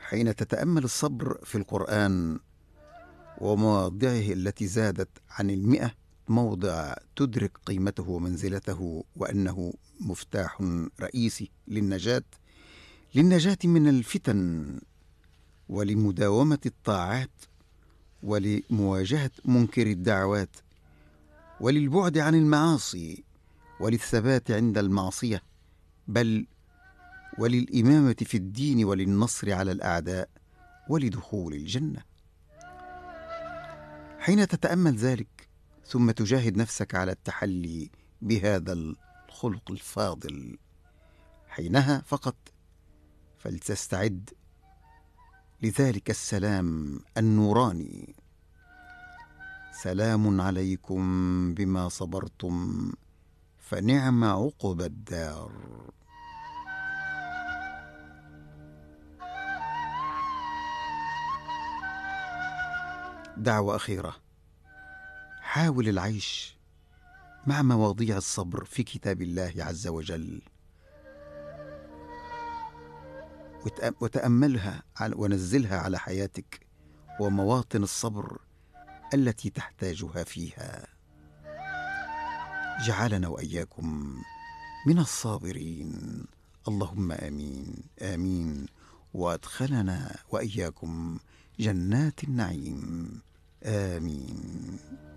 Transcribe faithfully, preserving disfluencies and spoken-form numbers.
حين تتأمل الصبر في القرآن ومواضعه التي زادت عن المئة موضع، تدرك قيمته ومنزلته، وأنه مفتاح رئيسي للنجاة للنجاة من الفتن، ولمداومة الطاعات، ولمواجهة منكر الدعوات، وللبعد عن المعاصي، وللثبات عند المعصية، بل وللإمامة في الدين، وللنصر على الأعداء، ولدخول الجنة. حين تتأمل ذلك ثم تجاهد نفسك على التحلي بهذا الخلق الفاضل، حينها فقط فلتستعد لذلك السلام النوراني. سلام عليكم بما صبرتم فنعم عقب الدار. دعوة أخيرة: حاول العيش مع مواضيع الصبر في كتاب الله عز وجل، وتأملها ونزلها على حياتك ومواطن الصبر التي تحتاجها فيها. جعلنا وإياكم من الصابرين، اللهم آمين آمين، وأدخلنا وإياكم جنات النعيم، آمين.